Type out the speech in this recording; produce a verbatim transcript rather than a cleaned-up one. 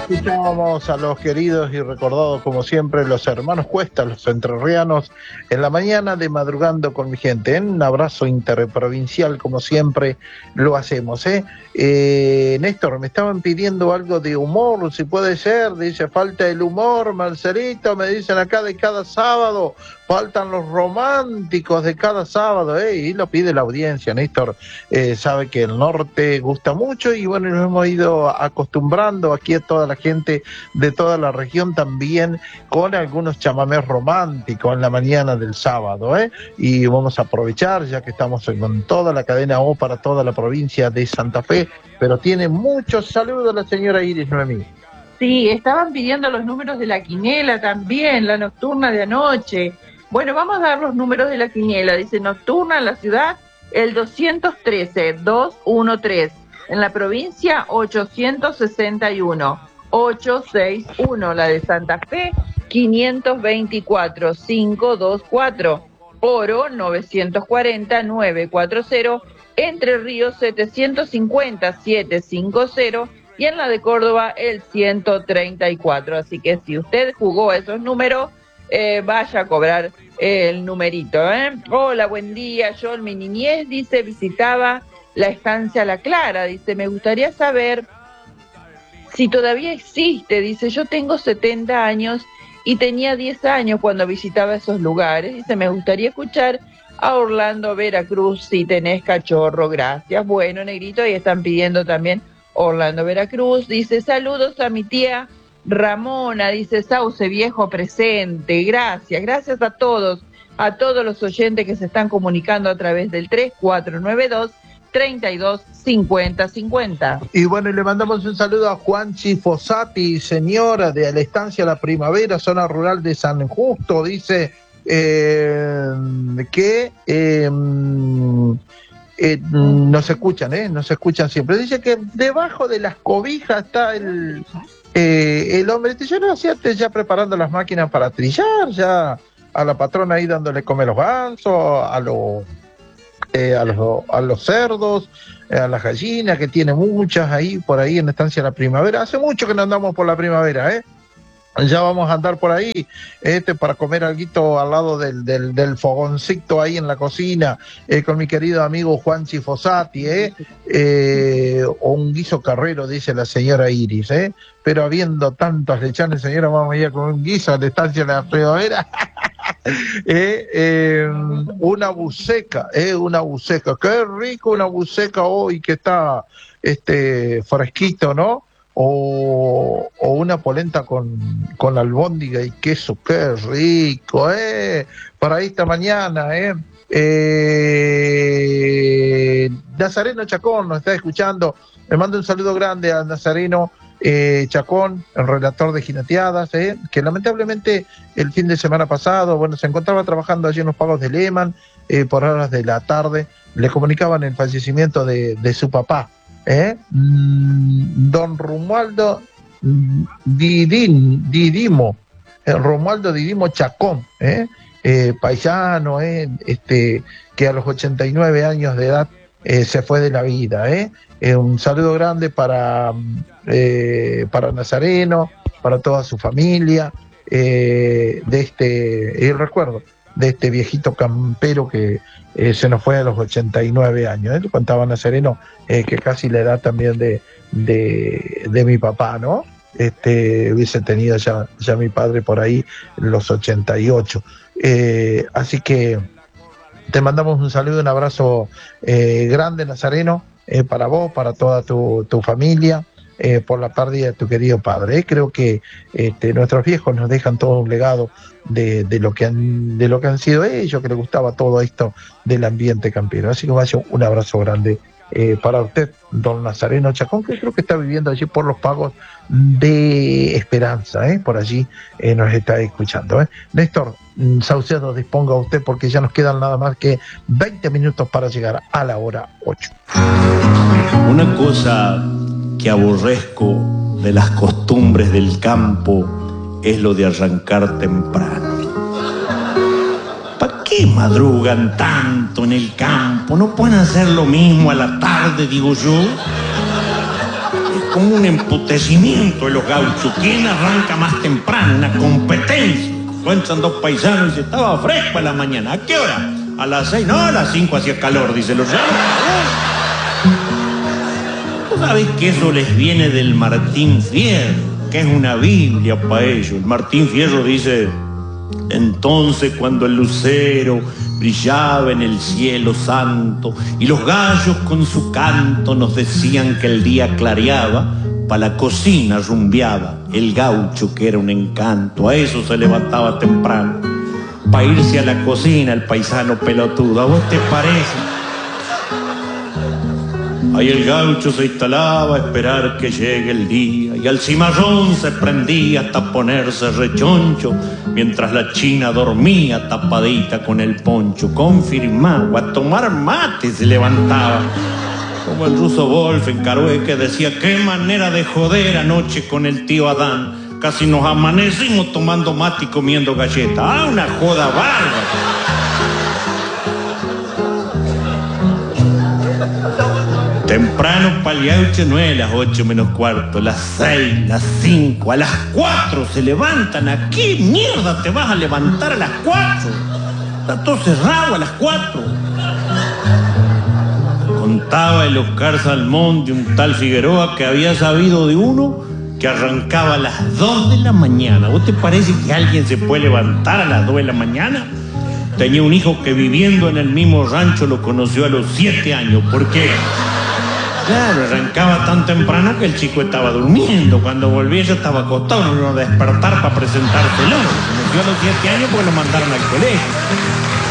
Escuchábamos a los queridos y recordados como siempre los hermanos Cuesta, los entrerrianos, en la mañana de Madrugando con mi gente. ¿eh? Un abrazo interprovincial como siempre lo hacemos. ¿eh? Eh, Néstor, me estaban pidiendo algo de humor, si puede ser. Dice, falta el humor, Marcelito, me dicen acá de cada sábado. Faltan los románticos de cada sábado, ¿eh? Y lo pide la audiencia, Néstor. Eh, sabe que el norte gusta mucho y bueno, nos hemos ido acostumbrando aquí a toda la gente de toda la región también con algunos chamamés románticos en la mañana del sábado, ¿eh? Y vamos a aprovechar ya que estamos con toda la cadena O para toda la provincia de Santa Fe, pero tiene muchos saludos la señora Iris Noemí. Sí, estaban pidiendo los números de la quiniela también, la nocturna de anoche. Bueno, vamos a dar los números de la quiniela. Dice nocturna en la ciudad, el doscientos trece, doscientos trece. En la provincia, ochocientos sesenta y uno, ochocientos sesenta y uno. La de Santa Fe, quinientos veinticuatro, quinientos veinticuatro. Oro, novecientos cuarenta, novecientos cuarenta. Entre Ríos, setecientos cincuenta, setecientos cincuenta. Y en la de Córdoba, el ciento treinta y cuatro. Así que si usted jugó esos números, eh, vaya a cobrar el numerito. ¿eh? Hola, buen día. Yo en mi niñez, dice, visitaba la estancia La Clara. Dice, me gustaría saber si todavía existe. Dice, yo tengo setenta años y tenía diez años cuando visitaba esos lugares. Dice, me gustaría escuchar a Orlando Veracruz si tenés cachorro. Gracias. Bueno, negrito, y están pidiendo también Orlando Veracruz. Dice, saludos a mi tía Ramona, dice, Sauce Viejo presente. Gracias, gracias a todos, a todos los oyentes que se están comunicando a través del tres cuatro nueve dos, tres dos cinco cero cinco cero. Y bueno, y le mandamos un saludo a Juanchi Fossati, señora de la estancia La Primavera, zona rural de San Justo. Dice eh, que eh, eh, nos escuchan, ¿eh? Nos escuchan siempre. Dice que debajo de las cobijas está el... Eh, el hombre, yo no hacía antes ya preparando las máquinas para trillar, ya a la patrona ahí dándole comer los gansos, a los, eh, a los, a los cerdos, eh, a las gallinas, que tiene muchas ahí, por ahí en la estancia de La Primavera. Hace mucho que no andamos por La Primavera, ¿eh? Ya vamos a andar por ahí, este, para comer alguito al lado del, del, del fogoncito ahí en la cocina, eh, con mi querido amigo Juanchi Fossati, ¿eh? Eh, o un guiso carrero, dice la señora Iris, ¿eh? Pero habiendo tantos lechones, señora, vamos a ir con un guiso a la estancia de La Primavera. eh, eh, una buceca, eh, una buceca, qué rico una buceca hoy que está este, fresquito, ¿no? O, o una polenta con, con albóndiga y queso, qué rico, ¿eh? Para esta mañana, ¿eh? eh Nazareno Chacón nos está escuchando. Le mando un saludo grande a Nazareno eh, Chacón, el relator de Jineteadas, ¿eh? Que lamentablemente el fin de semana pasado, bueno, se encontraba trabajando allí en los pagos de Lehman, eh, por horas de la tarde. Le comunicaban el fallecimiento de, de su papá. ¿Eh? Don Romualdo Didín, Didimo, eh, Romualdo Didimo Chacón, ¿eh? Eh, paisano, ¿eh? Este, que a los ochenta y nueve años de edad eh, se fue de la vida. ¿eh? Eh, un saludo grande para, eh, para Nazareno, para toda su familia, eh, de este, y recuerdo de este viejito campero que eh, se nos fue a los ochenta y nueve años. ¿eh? Contaba Nazareno eh, que casi la edad también de, de, de mi papá, ¿no? Este, hubiese tenido ya, ya mi padre por ahí los ochenta y ocho. Eh, así que te mandamos un saludo, un abrazo eh, grande, Nazareno, eh, para vos, para toda tu, tu familia. Eh, por la pérdida de tu querido padre. ¿eh? Creo que este, nuestros viejos nos dejan todo un legado de, de, lo que han, de lo que han sido ellos, que les gustaba todo esto del ambiente campero. Así que vaya un abrazo grande eh, para usted, don Nazareno Chacón, que creo que está viviendo allí por los pagos de Esperanza, ¿eh? Por allí eh, nos está escuchando. ¿eh? Néstor Saucedo, disponga usted porque ya nos quedan nada más que veinte minutos para llegar a la hora ocho. Una cosa que aborrezco de las costumbres del campo es lo de arrancar temprano. ¿Para qué madrugan tanto en el campo? ¿No pueden hacer lo mismo a la tarde, digo yo? como un emputecimiento de los gauchos. ¿Quién arranca más temprano? Una competencia. Cuentan dos paisanos y dice, estaba fresco a la mañana. ¿A qué hora? A las seis, no, a las cinco hacía calor, dice los llanos. ¿Tú sabes que eso les viene del Martín Fierro? Que es una Biblia para ellos. El Martín Fierro dice, entonces cuando el lucero brillaba en el cielo santo y los gallos con su canto nos decían que el día clareaba, pa' la cocina rumbeaba el gaucho que era un encanto. A eso se levantaba temprano, pa' irse a la cocina el paisano pelotudo. ¿A vos te parece? Ahí el gaucho se instalaba a esperar que llegue el día y al cimarrón se prendía hasta ponerse rechoncho, mientras la china dormía tapadita con el poncho. Confirmado, a tomar mate se levantaba, como el ruso Wolf en Carué, que decía, qué manera de joder anoche con el tío Adán. Casi nos amanecimos tomando mate y comiendo galletas. Ah, una joda bárbara. Temprano para el gaucho no es las ocho menos cuarto, las seis, las cinco, a las cuatro se levantan. ¿A qué mierda te vas a levantar a las cuatro? Está todo cerrado a las cuatro. Contaba el Oscar Salmón de un tal Figueroa que había sabido de uno que arrancaba a las dos de la mañana. ¿Vos te parece que alguien se puede levantar a las dos de la mañana? Tenía un hijo que viviendo en el mismo rancho lo conoció a los siete años. ¿Por qué? Claro, arrancaba tan temprano que el chico estaba durmiendo. Cuando volvía ya estaba acostado, no iba a despertar para presentárselo. Lo conoció a los siete años porque lo mandaron al colegio.